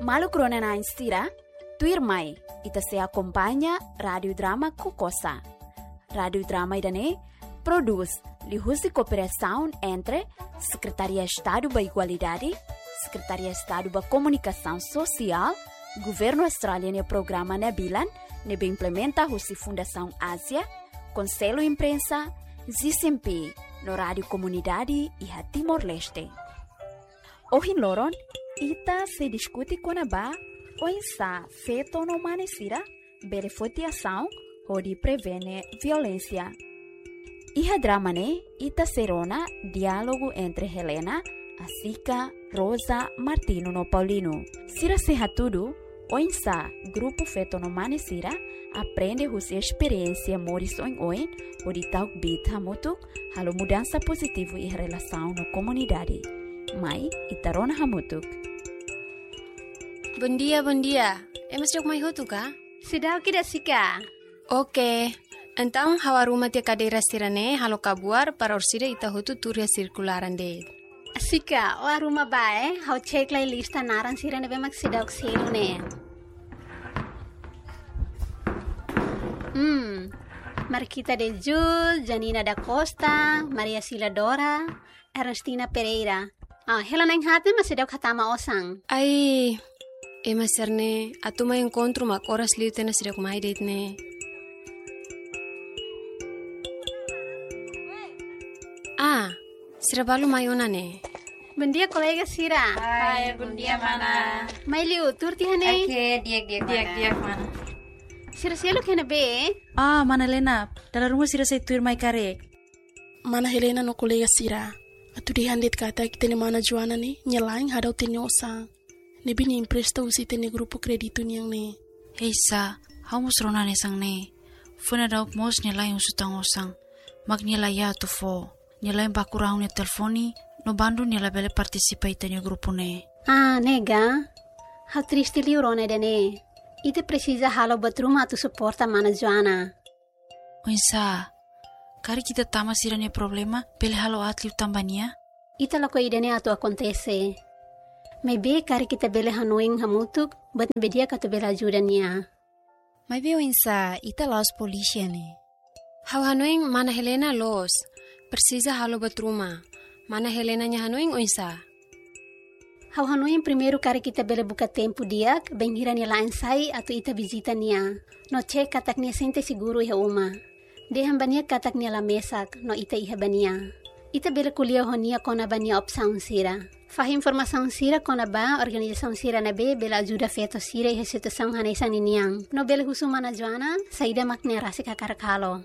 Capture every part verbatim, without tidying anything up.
Malu krona na instira, tuir mai, ita se acompanha Radio Drama Kokosa. Radio Drama idane produz lihusi cooperação entre Secretaria de Estado da Igualdade, Secretaria de Estado da Comunicação Social, Governo Australiano e Programa Nebilan, nebe implementa a Fundação Ásia, Conselho Imprensa, Z C M P, no Rádio Comunidade e a Timor-Leste. Hoje, Loron, ita se discute com a ba, o insa feito no manesira, beneficiação, onde prevene violência. E a drama ne, ita serona, diálogo entre Helena, Asica, Rosa, Martino no Paulino. Sira serra tudo, o insa, grupo feito no manesira, aprende a sua experiência morison oin, onde tal bit hamutuk, halo mudança positiva em relação na comunidade. Mai, itarona hamutuk. Bom dia, bom dia. É mas jog mai hotu ka? Sudah kita sika. Oke. Então, hawaruma tia cadeira sirane halo kabuar para orsida ita hotu turia circularan de. Sika, o aruma bae, hau check lai lista naran sirane be mak sidak selo ne. Hmm. Marquita de Jul, Janina da Costa, Maria Sila Dora, Ernestina Pereira. Ah, Helena Enhate mas sidak hatama osang. Ai, ema serne, atuma encontro mak oras liute na sidak mai date ne. Ah, Sira balu mayona ne. Bom dia, colega Sira. Hai, bom dia, mana. Mai liu, turti hane? Oke, diak-diak mana. Diak-diak mana. Sira sialo kena be? Ah, mana Lena. Dalam rumah Sira saya tuir mai karek. Mana Helena no colega Sira. Atu di handit kata kita ni mana Joana ni nyelaing hadau tini osang. Ni bini impresta usi tini grupo kreditu niang ni. Hei sa, hau musrona ne sang ne. Funa dauk mos nyelaing usutang osang. Mag nyelaya tu fo. Nyelaing bakurang ne telefoni. No bandu nyela bele participa itanya grupo ne. Ah, nega. Hau triste liurone de ne. Ite precisa halo batruma tu suporta mana Joana. Oinsa, kari kita tama sirane problema, bele halo atliu tambania? Ita lako idene atu acontece. Maybe kari kita bele hanuing hamutuk, but bedia katu bele ajuda niya. Maybe oinsa, ita los polícia ne. Hau hanuing mana Helena los. Precisa halo batruma. Mana Helena nya hanuing oinsa. Hau hanuing primeiro kari kita bele buka tempo diak, benghira niya lain sai atau ita visita niya. No cek katak niya sente siguro iha uma. Deham bania katak niya la mesak, no ita iha bania. Ita bele kuliah honia kona bania opsaun sira. Fah informação sira kona ba, organização sira na be, bela ajuda feto sira iha situação hanesan niniang. No bele husu mana Joana, saida makne rasi kakarakalo.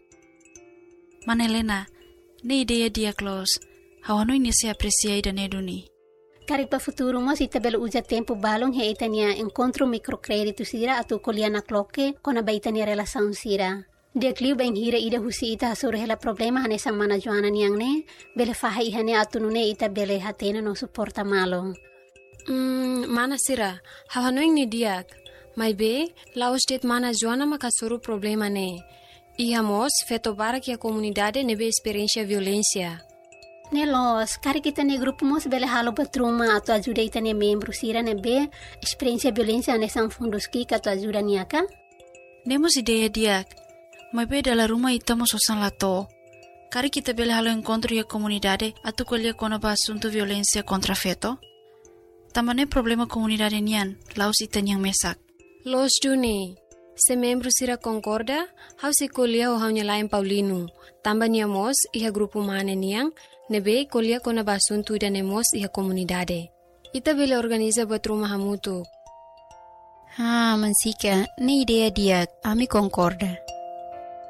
Mana Helena, ne ideia dia close. Hau hanuing niya se aprecia ida neduni. Kari pa futuro mo si tabel uja tempo balong he itania encontro microcredito sira atau kuliah na kloke kona ba itania relação sira. Dia kliu bang hira ida husi ita hasur hela problema hane sang mana Joana niang ne bele faha ihane atunune ita bele hatena no suporta malo. Hmm, mana Sira, hau hanuing ni diak. Mai be, laos det mana Joana makasuru problema ne. Ihamos feto para que a comunidade nebe experiência violência. Nelos, kari kita ne grupo mos bele halo batruma atau ajuda ita ne membro sira ne be experiência violência ne sang fundos ki atau ajuda niaka? Nemos ideia diak. Mai be dalam rumah ita mo sosan lato. Kari kita bele halo encontro ya comunidade atau kuliah kona ba asunto violência contra feto. Tamane problema comunidade nian, laos ita niang mesak. Los duni. Se membro sira concorda, hau se kuliah o hau nyalain Paulino. Tamba niamos iha grupo mane niang, nebe kuliah kona basuntu ida nemos iha comunidade. Ita bele organiza batruma hamutu. Ah, mansika, ne ideia dia, ami concorda.